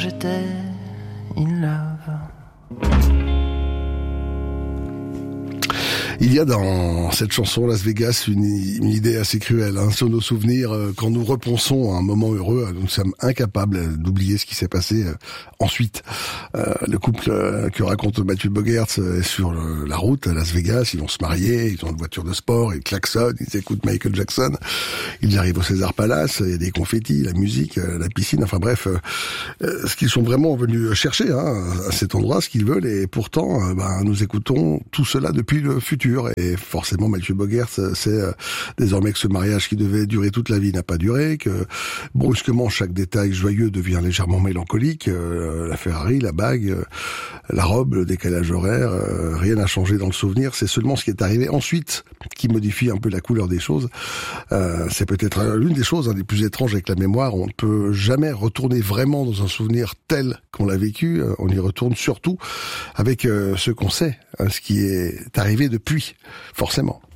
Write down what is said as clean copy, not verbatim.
j'étais in love. Il y a dans cette chanson Las Vegas une idée assez cruelle. Sur nos souvenirs, quand nous repensons à un moment heureux, nous sommes incapables d'oublier ce qui s'est passé ensuite. Le couple que raconte Mathieu Bogaerts est sur la route à Las Vegas. Ils vont se marier, ils ont une voiture de sport, ils klaxonnent, ils écoutent Michael Jackson. Ils arrivent au César Palace, il y a des confettis, la musique, la piscine, enfin bref, ce qu'ils sont vraiment venus chercher à cet endroit, ce qu'ils veulent. Et pourtant, nous écoutons tout cela depuis le futur. Et forcément, Mathieu Bogaerts sait désormais que ce mariage qui devait durer toute la vie n'a pas duré, que brusquement chaque détail joyeux devient légèrement mélancolique. La Ferrari, la bague, la robe, le décalage horaire, rien n'a changé dans le souvenir. C'est seulement ce qui est arrivé ensuite qui modifie un peu la couleur des choses. C'est peut-être l'une des choses des plus étranges avec la mémoire. On ne peut jamais retourner vraiment dans un souvenir tel qu'on l'a vécu. On y retourne surtout avec ce qu'on sait, ce qui est arrivé depuis. Forcément.